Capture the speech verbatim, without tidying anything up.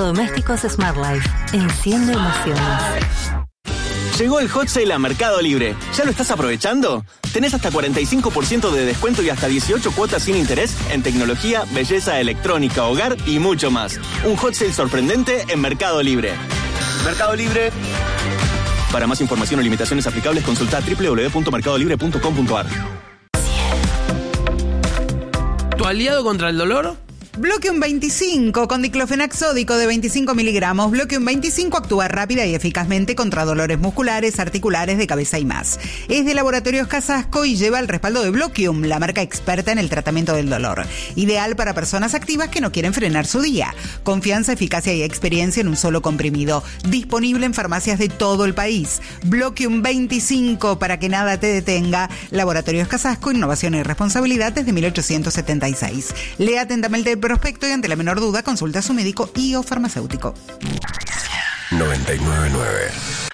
Electrodomésticos Smart Life. Enciende emociones. Llegó el Hot Sale a Mercado Libre. ¿Ya lo estás aprovechando? Tenés hasta cuarenta y cinco por ciento de descuento y hasta dieciocho cuotas sin interés en tecnología, belleza, electrónica, hogar y mucho más. Un Hot Sale sorprendente en Mercado Libre. Mercado Libre. Para más información o limitaciones aplicables, consulta doble u doble u doble u punto mercado libre punto com punto a r. ¿Tu aliado contra el dolor? Bloqueum veinticinco con diclofenac sódico de veinticinco miligramos. Bloqueum veinticinco actúa rápida y eficazmente contra dolores musculares, articulares, de cabeza y más. Es de Laboratorios Casasco y lleva el respaldo de Bloqueum, la marca experta en el tratamiento del dolor. Ideal para personas activas que no quieren frenar su día. Confianza, eficacia y experiencia en un solo comprimido. Disponible en farmacias de todo el país. Bloqueum veinticinco, para que nada te detenga. Laboratorios Casasco, innovación y responsabilidad desde mil ochocientos setenta y seis. Lea atentamente el prospecto y ante la menor duda consulta a su médico y o farmacéutico. noventa y nueve punto nueve